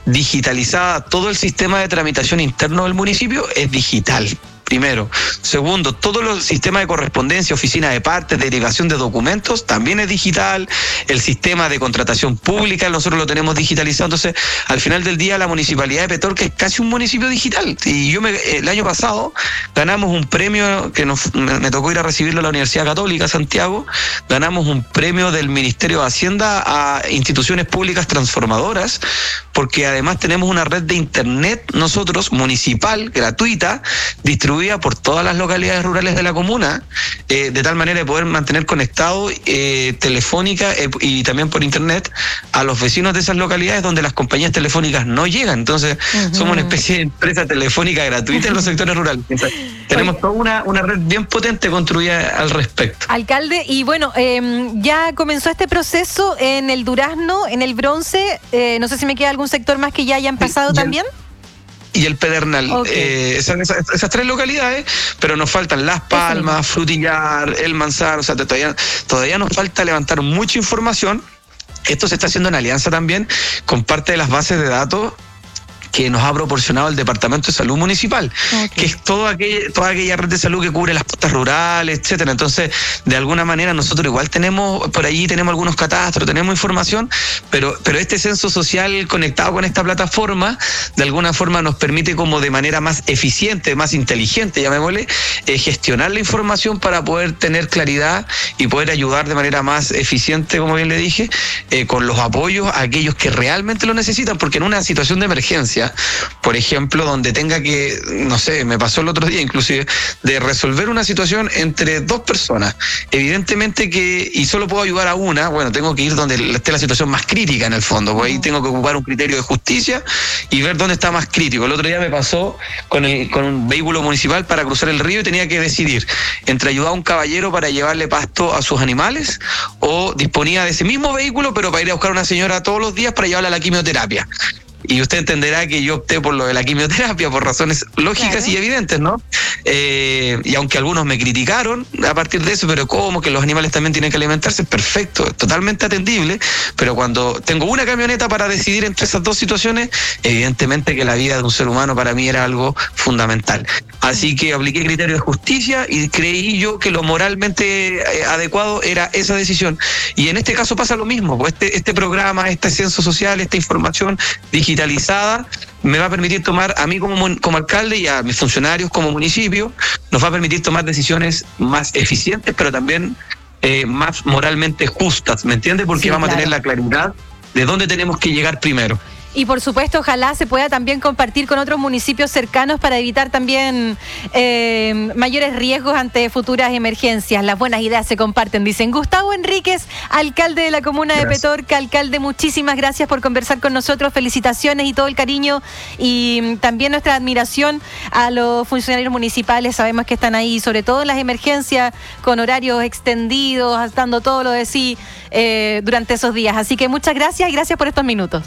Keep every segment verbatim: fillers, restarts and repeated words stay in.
digitalizada, todo el sistema de tramitación interno del municipio es digital. Primero. Segundo, todo el sistema de correspondencia, oficina de partes, derivación de documentos, también es digital. El sistema de contratación pública, nosotros lo tenemos digitalizado. Entonces, al final del día, la municipalidad de Petorca es casi un municipio digital. Y yo me, el año pasado ganamos un premio que nos, me, me tocó ir a recibirlo a la Universidad Católica Santiago. Ganamos un premio del Ministerio de Hacienda a instituciones públicas transformadoras, porque además tenemos una red de internet, nosotros, municipal, gratuita, distribuida por todas las localidades rurales de la comuna, eh, de tal manera de poder mantener conectado eh, telefónica eh, y también por internet a los vecinos de esas localidades donde las compañías telefónicas no llegan. Entonces, uh-huh. somos una especie de empresa telefónica gratuita en los sectores rurales. Entonces, tenemos Oye. toda una, una red bien potente construida al respecto. Alcalde, y bueno, eh, ya comenzó este proceso en el Durazno, en el Bronce, eh, no sé si me queda algún sector más que ya hayan pasado sí, también. Y el Pedernal, okay. eh, esas, esas, esas tres localidades, pero nos faltan Las Palmas, Frutillar, El Manzar, o sea, todavía, todavía nos falta levantar mucha información. Esto se está haciendo en alianza también con parte de las bases de datos que nos ha proporcionado el Departamento de Salud Municipal, okay. que es toda aquella, toda aquella red de salud que cubre las postas rurales, etcétera. Entonces, de alguna manera nosotros igual tenemos, por allí tenemos algunos catastros, tenemos información, pero, pero este censo social conectado con esta plataforma, de alguna forma nos permite como de manera más eficiente, más inteligente, llamémosle, eh, gestionar la información para poder tener claridad y poder ayudar de manera más eficiente, como bien le dije, eh, con los apoyos a aquellos que realmente lo necesitan, porque en una situación de emergencia, por ejemplo, donde tenga que, no sé, me pasó el otro día inclusive, de resolver una situación entre dos personas, evidentemente que, y solo puedo ayudar a una, bueno, tengo que ir donde esté la situación más crítica en el fondo, porque ahí tengo que ocupar un criterio de justicia y ver dónde está más crítico. El otro día me pasó con, el, con un vehículo municipal para cruzar el río y tenía que decidir entre ayudar a un caballero para llevarle pasto a sus animales o disponía de ese mismo vehículo pero para ir a buscar a una señora todos los días para llevarla a la quimioterapia. Y usted entenderá que yo opté por lo de la quimioterapia por razones lógicas claro. y evidentes, ¿no? Eh, y aunque algunos me criticaron a partir de eso, pero ¿cómo que los animales también tienen que alimentarse? Perfecto, totalmente atendible, pero cuando tengo una camioneta para decidir entre esas dos situaciones, evidentemente que la vida de un ser humano para mí era algo fundamental. Así que apliqué criterio de justicia y creí yo que lo moralmente adecuado era esa decisión. Y en este caso pasa lo mismo, pues este, este programa, este censo social, esta información digitalizada me va a permitir tomar a mí como, como alcalde y a mis funcionarios como municipio, nos va a permitir tomar decisiones más eficientes, pero también eh, más moralmente justas, ¿me entiende? Porque sí, vamos claro. a tener la claridad de dónde tenemos que llegar primero. Y por supuesto, ojalá se pueda también compartir con otros municipios cercanos para evitar también eh, mayores riesgos ante futuras emergencias. Las buenas ideas se comparten, dicen. Gustavo Enríquez, alcalde de la comuna gracias. de Petorca. Alcalde, muchísimas gracias por conversar con nosotros. Felicitaciones y todo el cariño y también nuestra admiración a los funcionarios municipales. Sabemos que están ahí, sobre todo en las emergencias, con horarios extendidos, dando todo lo de sí eh, durante esos días. Así que muchas gracias y gracias por estos minutos.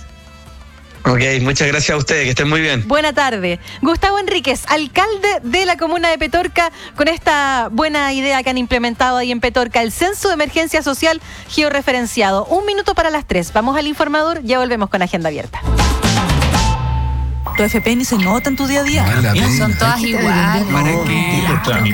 Ok, muchas gracias a ustedes, que estén muy bien. Buena tarde. Gustavo Enríquez, alcalde de la comuna de Petorca, con esta buena idea que han implementado ahí en Petorca, el censo de emergencia social georreferenciado. Un minuto para las tres. Vamos al informador, ya volvemos con Agenda Abierta. Tu F P ni se nota en tu día a día. No, son todas iguales. ¿Para qué?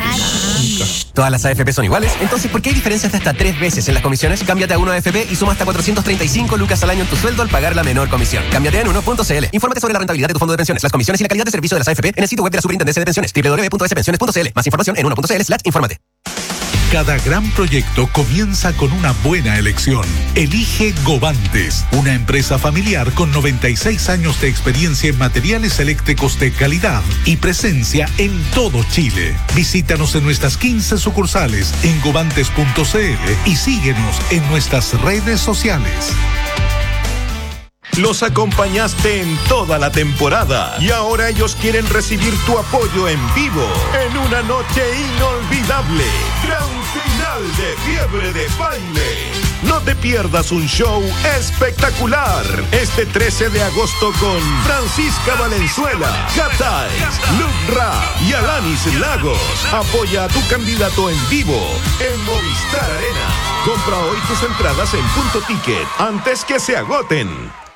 Todas las A F P son iguales. Entonces, ¿por qué hay diferencias de hasta tres veces en las comisiones? Cámbiate a Uno A F P y suma hasta cuatrocientos treinta y cinco lucas al año en tu sueldo al pagar la menor comisión. Cámbiate en uno punto c l. Infórmate sobre la rentabilidad de tu fondo de pensiones, las comisiones y la calidad de servicio de las A F P en el sitio web de la Superintendencia de Pensiones, doble u doble u doble u punto s pensiones punto c l. Más información en uno punto c l slash infórmate. Cada gran proyecto comienza con una buena elección. Elige Govantes, una empresa familiar con noventa y seis años de experiencia en materiales eléctricos de calidad y presencia en todo Chile. Visítanos en nuestras quince sucursales en govantes punto c l y síguenos en nuestras redes sociales. Los acompañaste en toda la temporada y ahora ellos quieren recibir tu apoyo en vivo en una noche inolvidable. Gran final de Fiebre de Baile. No te pierdas un show espectacular este trece de agosto con Francisca Valenzuela, Catais, Luke Ra y Alanis Lagos. Apoya a tu candidato en vivo en Movistar Arena. Compra hoy tus entradas en Punto Ticket antes que se agoten.